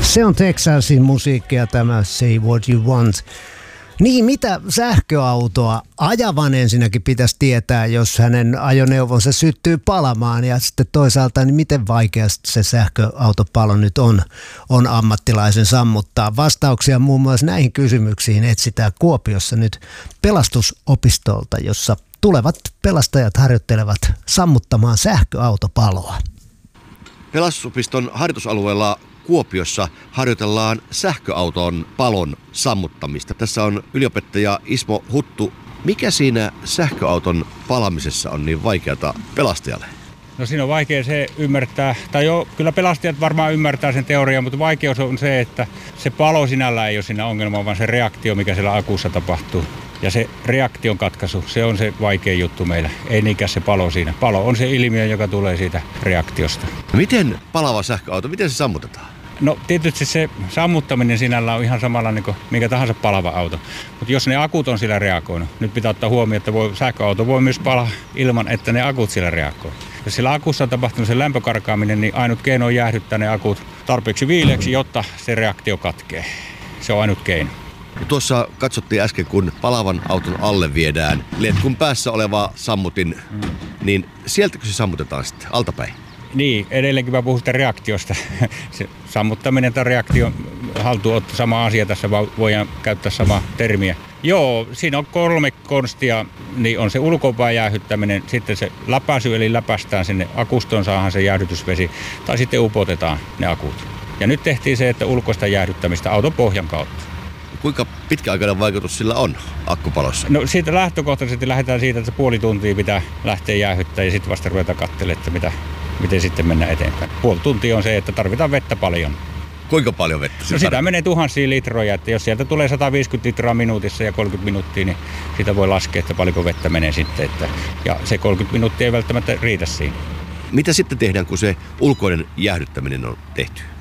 Se on Texasin musiikkia tämä Say What You Want. Niin, mitä sähköautoa ajavan ensinnäkin pitäisi tietää, jos hänen ajoneuvonsa syttyy palamaan, ja sitten toisaalta, niin miten vaikeasti se sähköautopalo nyt on ammattilaisen sammuttaa. Vastauksia muun muassa näihin kysymyksiin etsitään Kuopiossa nyt pelastusopistolta, jossa tulevat pelastajat harjoittelevat sammuttamaan sähköautopaloa. Pelastusopiston harjoitusalueella Kuopiossa harjoitellaan sähköauton palon sammuttamista. Tässä on yliopettaja Ismo Huttu. Mikä siinä sähköauton palamisessa on niin vaikeata pelastajalle? No siinä on vaikea se ymmärtää, tai joo, kyllä pelastajat varmaan ymmärtää sen teorian, mutta vaikeus on se, että se palo sinällään ei ole siinä ongelma, vaan se reaktio, mikä siellä akussa tapahtuu. Ja se reaktion katkaisu, se on se vaikea juttu meillä, ei niinkään se palo siinä. Palo on se ilmiö, joka tulee siitä reaktiosta. Miten palava sähköauto, miten se sammutetaan? No tietysti se sammuttaminen sinällä on ihan samalla niin kuin minkä tahansa palava auto. Mutta jos ne akut on sillä reagoinut, nyt pitää ottaa huomioon, että sähköauto voi myös palaa ilman, että ne akut sillä reagoi. Jos sillä akussa on tapahtunut se lämpökarkaaminen, niin ainut keino on jäähdyttää ne akut tarpeeksi viileäksi, jotta se reaktio katkee. Se on ainut keino. Ja tuossa katsottiin äsken, kun palavan auton alle viedään letkun päässä oleva sammutin, niin sieltäkö se sammutetaan sitten altapäin? Niin, edelleenkin mä puhun sitä reaktiosta. Se sammuttaminen tai reaktion haltuunotto, sama asia, tässä voidaan käyttää samaa termiä. Joo, siinä on 3 konstia, niin on se ulkopäin jäähyttäminen, sitten se läpäisy, eli läpäistään sinne akustoon, saadaan se jäähdytysvesi, tai sitten upotetaan ne akut. Ja nyt tehtiin se, että ulkoista jäähdyttämistä auton pohjan kautta. Kuinka pitkäaikainen vaikutus sillä on akkupalossa? No siitä lähtökohtaisesti lähdetään siitä, että se puoli tuntia pitää lähteä jäähyttämään ja sitten vasta ruvetaan katselemaan, että miten sitten mennään eteenpäin. Puoli tuntia on se, että tarvitaan vettä paljon. Kuinka paljon vettä? No sitä menee tuhansia litroja, että jos sieltä tulee 150 litraa minuutissa ja 30 minuuttia, niin siitä voi laskea, että paljonko vettä menee sitten. Ja se 30 minuuttia ei välttämättä riitä siinä. Mitä sitten tehdään, kun se ulkoinen jäähdyttäminen on tehty?